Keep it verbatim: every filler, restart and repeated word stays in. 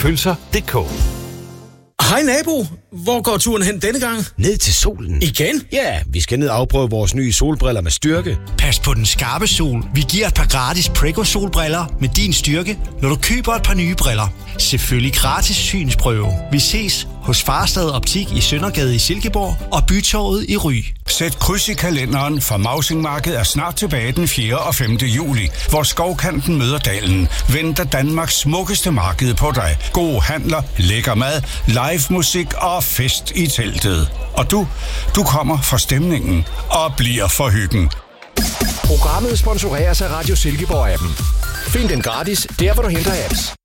pølser punktum d k. Hej nabo, hvor går turen hen denne gang? Ned til solen. Igen? Ja, vi skal ned og afprøve vores nye solbriller med styrke. Pas på den skarpe sol. Vi giver et par gratis Prego-solbriller med din styrke, når du køber et par nye briller. Selvfølgelig gratis synsprøve. Vi ses hos Farstad Optik i Søndergade i Silkeborg og Bytorvet i Ry. Sæt kryds i kalenderen, for Mausingmarkedet er snart tilbage den fjerde og femte juli, hvor Skovkanten møder dalen. Venter Danmarks smukkeste marked på dig. Gode handler, lækker mad, live musik og fest i teltet. Og du, du kommer for stemningen og bliver for hyggen. Programmet sponsoreres af Radio Silkeborg-appen. Find den gratis, der hvor du henter apps.